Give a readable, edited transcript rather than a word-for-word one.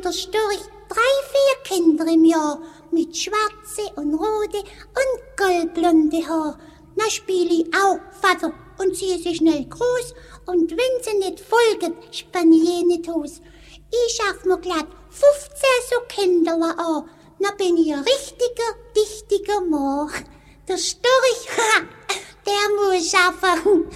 der Storch 3, 4 Kinder im Jahr mit schwarze und rote und goldblonde Haar. Na spiele ich auch Vater und ziehe sie schnell groß und wenn sie nicht folgen, spann ich jene Toes. Ich schaff mir glatt 15 so Kinderler an, na bin ich ein richtiger, dichtiger Mann. Der Storch, der muss schaffen.